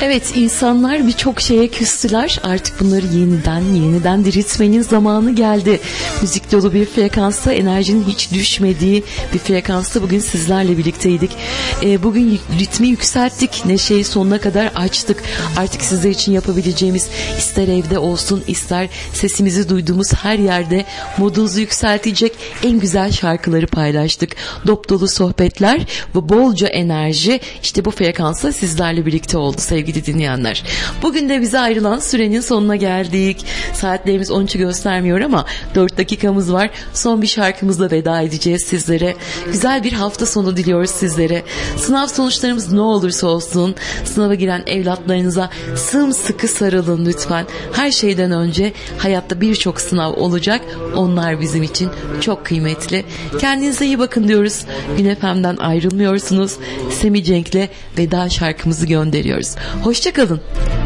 Evet, insanlar birçok şeye küstüler. Artık bunları yeniden diriltmenin zamanı geldi. Müzik dolu bir frekansta, enerjinin hiç düşmediği bir frekansta bugün sizlerle birlikteydik. Bugün ritmi yükselttik. Neşeyi sonuna kadar açtık. Artık sizler için yapabileceğimiz, ister evde olsun, ister sesimizi duyduğumuz her yerde modunuzu yükseltecek en güzel şarkıları paylaştık. Dop dolu sohbetler ve bolca enerji işte bu frekansta sizlerle birlikte oldu sevgili dinleyenler. Bugün de bize ayrılan sürenin sonuna geldik. Saatlerimiz 13'ü göstermiyor ama 4 dakikamız var. Son bir şarkımızla veda edeceğiz sizlere. Güzel bir hafta sonu diliyoruz sizlere. Sınav sonuçlarımız ne olursa olsun, sınava giren evlatlarınıza sımsıkı sarılın lütfen. Her şeyden önce hayatta birçok sınav olacak. Onlar bizim için çok kıymetli. Kendinize iyi bakın diyoruz. Gün FM'den ayrılmıyorsunuz. Semih Cenk'le veda şarkımızı gönderiyoruz. Hoşça kalın.